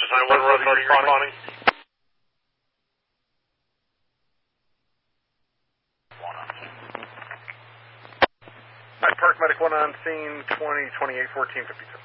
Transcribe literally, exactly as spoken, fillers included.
nine one one, are you responding? Hi, Park Medic one on scene, twenty twenty-eight fourteen fifty-six.